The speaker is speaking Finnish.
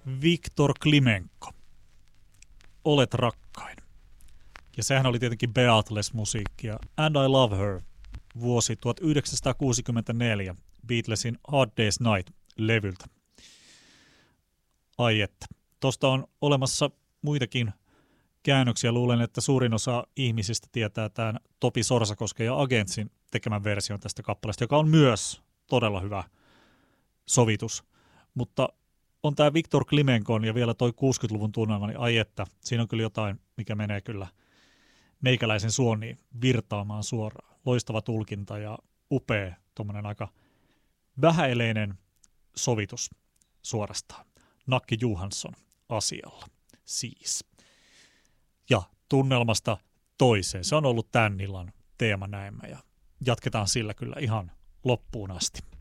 Viktor Klimenko, Olet rakkain. Ja sehän oli tietenkin Beatles-musiikkia. And I Love Her, vuosi 1964, Beatlesin Hard Day's Night-levyltä. Ai että. Tuosta on olemassa muitakin käännöksiä. Luulen, että suurin osa ihmisistä tietää tämän Topi Sorsakosken ja Agentsin tekemän version tästä kappaleesta, joka on myös todella hyvä sovitus. Mutta on tämä Viktor Klimenkon ja vielä toi 60-luvun tunnelma, niin ai että, siinä on kyllä jotain, mikä menee kyllä meikäläisen suoniin virtaamaan suoraan. Loistava tulkinta ja upea, tuommoinen aika vähäeleinen sovitus suorastaan. Nakki Johansson asialla siis. Ja tunnelmasta toiseen. Se on ollut tämän illan teema näemmä ja jatketaan sillä kyllä ihan loppuun asti.